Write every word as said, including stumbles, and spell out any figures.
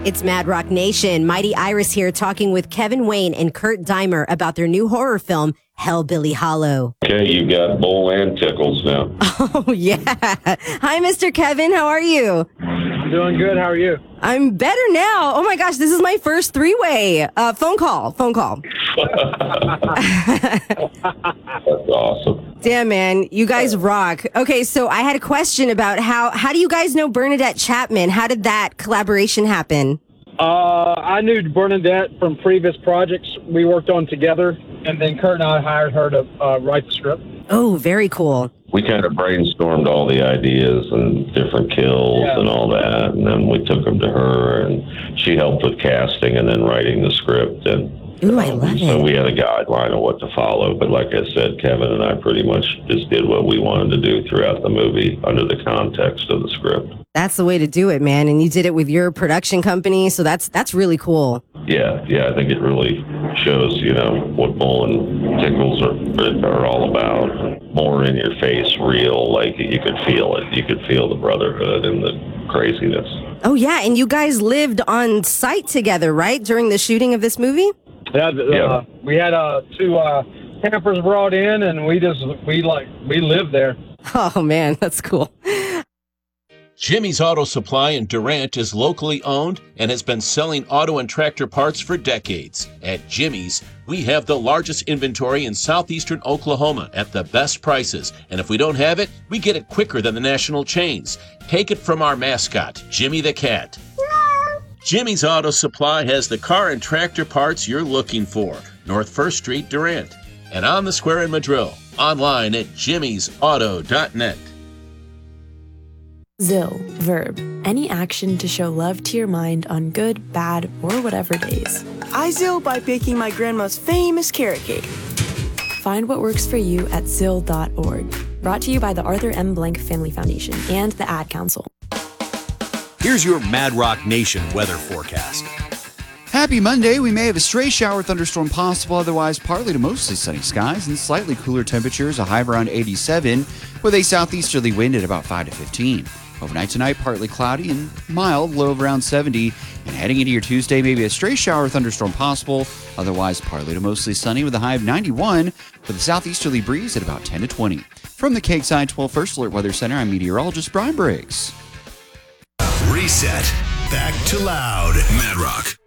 It's Mad Rock Nation. Mighty Iris here talking with Kevin Wayne and Kurt Deimer about their new horror film, Hellbilly Hollow. Okay, you got Bull and Tickles now. Oh, yeah. Hi, Mister Kevin. How are you? I'm doing good. How are you? I'm better now. Oh, my gosh. This is my first three-way uh, phone call. Phone call. That's awesome. Damn, man. You guys rock. Okay, so I had a question about how, how do you guys know Bernadette Chapman? How did that collaboration happen? Uh, I knew Bernadette from previous projects we worked on together, and then Kurt and I hired her to uh, write the script. Oh, very cool. We kind of brainstormed all the ideas and different kills Yeah. and all that, and then we took them to her, and she helped with casting and then writing the script. And Ooh, I love so it. we had a guideline of what to follow. But like I said, Kevin and I pretty much just did what we wanted to do throughout the movie under the context of the script. That's the way to do it, man. And you did it with your production company, so that's that's really cool. Yeah, yeah, I think it really shows, you know, what Bull and Tickles are, are all about. More in your face, real, like you could feel it. You could feel the brotherhood and the craziness. Oh, yeah, and you guys lived on site together, right, during the shooting of this movie? Yeah, uh, Yeah. we had uh, two uh, campers brought in, and we just we like we lived there. Oh, man, that's cool. Jimmy's Auto Supply in Durant is locally owned and has been selling auto and tractor parts for decades. At Jimmy's, we have the largest inventory in southeastern Oklahoma at the best prices. And if we don't have it, we get it quicker than the national chains. Take it from our mascot, Jimmy the Cat. Jimmy's Auto Supply has the car and tractor parts you're looking for. North First Street, Durant. And on the square in Madrill. Online at jimmys auto dot net. Zill, verb, any action to show love to your mind on good, bad, or whatever days. I Zill by baking my grandma's famous carrot cake. Find what works for you at zill dot org. Brought to you by the Arthur M. Blank Family Foundation and the Ad Council. Here's your Mad Rock Nation weather forecast. Happy Monday. We may have a stray shower thunderstorm possible, otherwise partly to mostly sunny skies and slightly cooler temperatures, a high of around eighty-seven with a southeasterly wind at about five to fifteen. Overnight tonight, partly cloudy and mild, low of around seventy. And heading into your Tuesday, maybe a stray shower thunderstorm possible, otherwise partly to mostly sunny with a high of ninety-one with a southeasterly breeze at about ten to twenty. From the Cakeside twelve First Alert Weather Center, I'm meteorologist Brian Briggs. Reset. Back to loud. Mad Rock.